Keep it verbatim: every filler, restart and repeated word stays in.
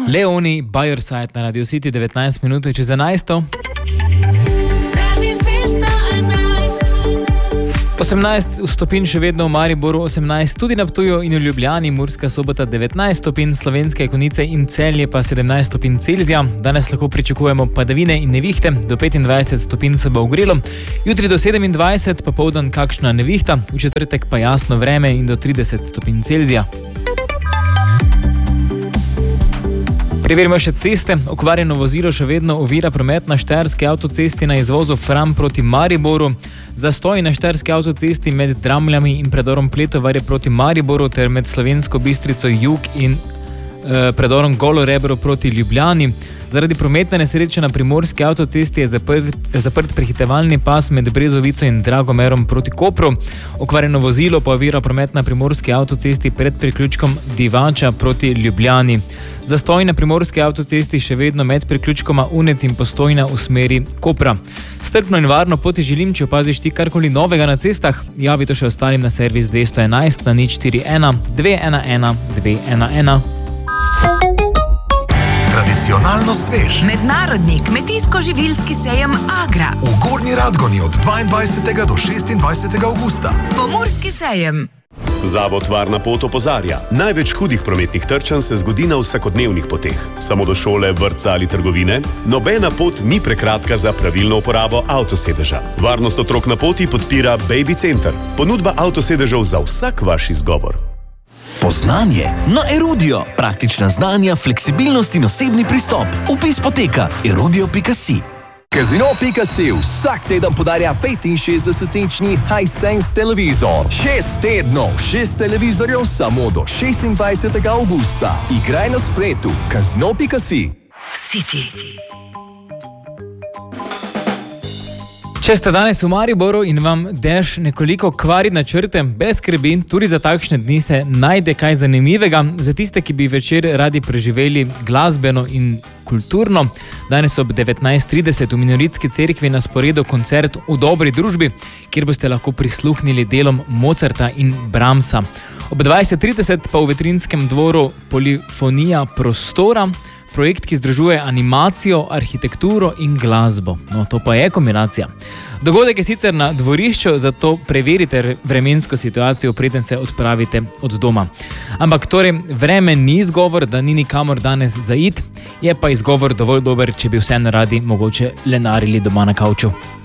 Leoni, By Your Side na Radio City, devetnajst minut čez enajsto. osemnajst stopinj še vedno v Mariboru, osemnajst tudi na Ptuju in v Ljubljani, Murska Sobota devetnajst stopinj, Slovenske Konjice in Celje pa sedemnajst stopinj Celzija. Danes lahko pričakujemo padavine in nevihte, do petindvajset stopinj se bo ogrelo. Jutri do sedemindvajset, popoldan kakšna nevihta, v četrtek pa jasno vreme in do trideset stopinj Celzija. Preverimo še ceste. Okvarjeno vozilo še vedno ovira promet na Štajerski avtocesti na izvozu Fram proti Mariboru. Zastoj na Štajerski avtocesti med Dramljami in predorom Pletovarje proti Mariboru ter med Slovensko Bistrico Jug in eh, predorom Golo Rebro proti Ljubljani. Zaradi prometne nesreče na Primorski avtocesti je zaprt, zaprt prehitevalni pas med Brezovico in Dragomerom proti Kopru. Okvarjeno vozilo pa ovira promet na Primorski avtocesti pred priključkom Divača proti Ljubljani. Zastoj na Primorski avtocesti še vedno med priključkoma Unec in Postojna v smeri Kopra. Strpno in varno poti želim, če opaziš ti karkoli novega na cestah, javi to še ostalim na servis dvesto enajst na nič štiri ena dve ena ena dve ena ena. Tradicionalno svež. Mednarodni kmetijsko-živilski sejem Agra. V Gornji Radgoni od dvaindvajsetega do šestindvajsetega avgusta. Pomurski sejem. Zavod Varna pot opozarja. Največ hudih prometnih trčanj se zgodi na vsakodnevnih poteh. Samo do šole, vrtca ali trgovine. Nobena pot ni prekratka za pravilno uporabo avtosedeža. Varnost otrok na poti podpira Baby Center. Ponudba avtosedežev za vsak vaš izgovor. Poznanje na Erudio. Praktična znanja, fleksibilnost in osebni pristop. Vpis poteka erudio pika si. Casino pika si vsak teden podarja petinšestdesetinčni Hisense televizor. Šest tednov, šest televizorjev samo do šestindvajsetega avgusta. Igraj na spletu. Casino pika si. City. Če ste danes v Mariboru in vam dež nekoliko kvari načrte, brez skrbi, tudi za takšne dni se najde kaj zanimivega. Za tiste, ki bi večer radi preživeli glasbeno in kulturno, danes ob devetnajst trideset v Minoritski cerkvi na sporedu koncert V dobri družbi, kjer boste lahko prisluhnili delom Mozarta in Brahmsa. Ob dvajset trideset pa v Vetrinskem dvoru Polifonija prostora, projekt, ki združuje animacijo, arhitekturo in glasbo. No, to pa je kombinacija. Dogodek je sicer na dvorišču, zato preverite vremensko situacijo, preden se odpravite od doma. Ampak torej, vreme ni izgovor, da ni nikamor danes za iti, je pa izgovor dovolj dober, če bi vseeno radi mogoče lenarili doma na kavču.